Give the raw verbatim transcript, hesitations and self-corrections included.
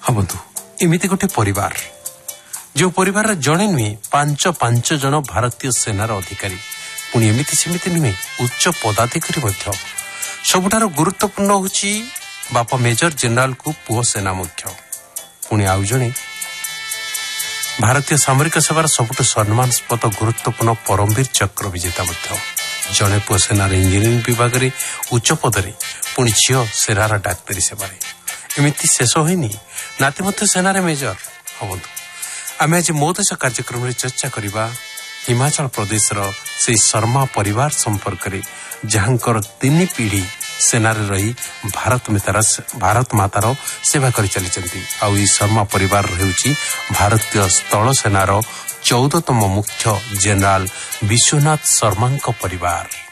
हाँ बंधु एमती गोटे परिवार जो परिवार जड़े नुहे पांच पांच जन भारतीय सेनार अधिकारी पुणी एमती सेमती नुहे उच्च पदाधिकारी सबुठार गुरुत्वपूर्ण होची बापा मेजर जनरल को पुओ सेना मुख्य पुणी आउ जड़े भारतीय सामरिक सेवार सबुठ सम्मानस्पद गुरुत्वपूर्ण परमवीर चक्र विजेता जड़े पुओ सेनार इंजीनियरिंग विभाग में उच्च पदरे पुणी झील सेनार डाक्तरी सेवार एमती शेष होनी नाती मध्य सेनार मेजर हाँ बंधु आम आज मो देश कार्यक्रम में चर्चा करवा हिमाचल प्रदेश से शर्मा परिवार संपर्क में जहांकर तीन पीढ़ी सेनार रही भारत मातार भारत मातार सेवा कर चली आउ शर्मा परिवार हेउची भारतीय स्थल सेनार चौदहतम मुख्य जनरल विश्वनाथ शर्मा परिवार।